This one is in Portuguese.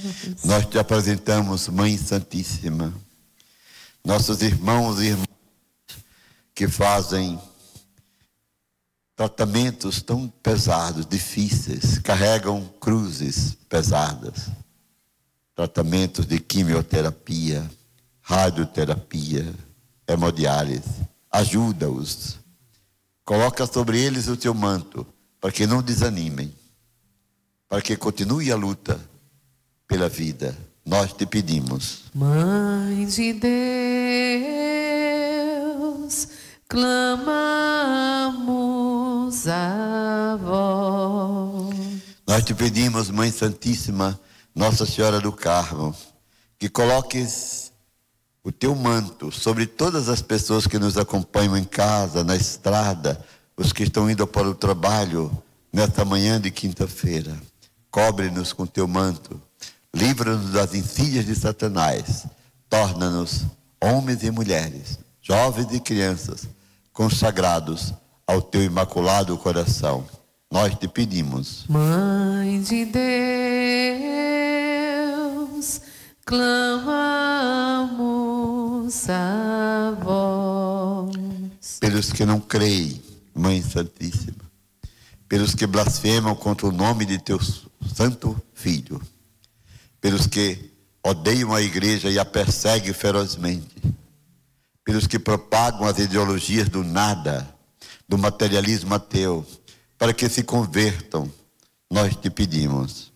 Nós te apresentamos, Mãe Santíssima, nossos irmãos e irmãs que fazem tratamentos tão pesados, difíceis, carregam cruzes pesadas, tratamentos de quimioterapia, radioterapia, hemodiálise. Ajuda-os, coloca sobre eles o teu manto, para que não desanimem, para que continue a luta pela vida. Nós te pedimos. Mãe de Deus, clamamos a vós. Nós te pedimos, Mãe Santíssima, Nossa Senhora do Carmo, que coloques o teu manto sobre todas as pessoas que nos acompanham em casa, na estrada, os que estão indo para o trabalho nesta manhã de quinta-feira. Cobre-nos com teu manto, livra-nos das insídias de Satanás, torna-nos homens e mulheres, jovens e crianças, consagrados ao teu imaculado coração. Nós te pedimos. Mãe de Deus, clamamos a vós. Pelos que não creem, Mãe Santíssima, pelos que blasfemam contra o nome de teu Santo Filho, pelos que odeiam a igreja e a perseguem ferozmente, pelos que propagam as ideologias do nada, do materialismo ateu, para que se convertam, nós te pedimos.